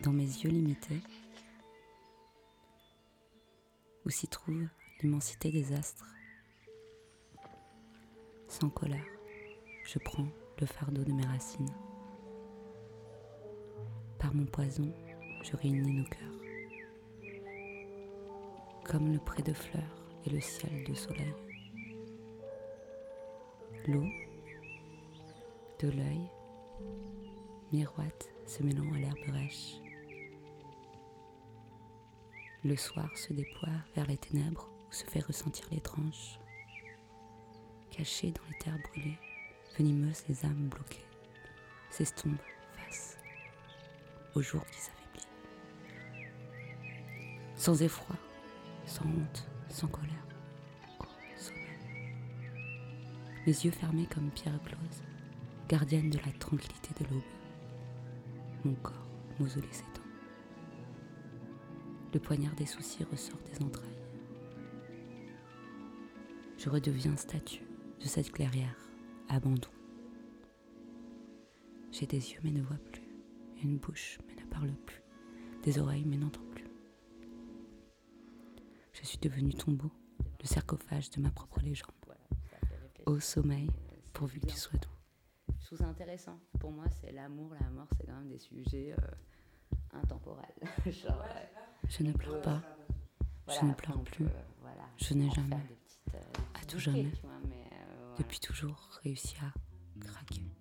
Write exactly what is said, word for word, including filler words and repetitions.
dans mes yeux limités, où s'y trouve l'immensité des astres. Sans colère, je prends le fardeau de mes racines. Par mon poison, je réunis nos cœurs. Comme le pré de fleurs et le ciel de soleil. L'eau, de l'œil, miroite se mêlant à l'herbe rêche. Le soir se déploie vers les ténèbres où se fait ressentir l'étrange. Cachées dans les terres brûlées, venimeuses les âmes bloquées, s'estompent face au jour qui s'affaiblit. Sans effroi, sans honte, sans colère, ô sommeil. Mes yeux fermés comme pierre close, gardienne de la tranquillité de l'aube. Mon corps mausolé s'étend. Le poignard des soucis ressort des entrailles. Je redeviens statue de cette clairière, abandon. J'ai des yeux mais ne vois plus, une bouche mais ne parle plus, des oreilles mais n'entends plus. Je suis devenu tombeau, le sarcophage de ma propre légende. Ô sommeil, pourvu que tu sois doux. Je trouve ça intéressant. Pour moi, c'est l'amour, la mort, c'est quand même des sujets euh, intemporels. Genre, euh, je ne pleure pas, voilà, je ne pleure plus, peut, voilà, je n'ai jamais, des petites, euh, des à tout bouquets, jamais, tu vois, mais, euh, voilà. depuis toujours réussi à craquer.